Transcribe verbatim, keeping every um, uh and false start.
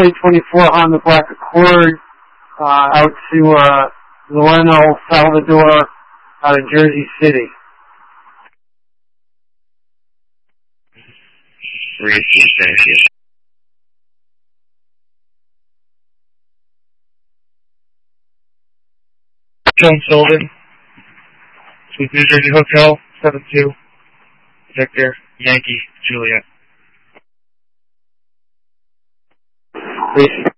twenty twenty-four Honda Black Accord uh, out to uh, Loreno, Salvador, out of Jersey City. John Sullivan, Sweet New Jersey Hotel, seven two, Victor, Yankee, Juliet. Please.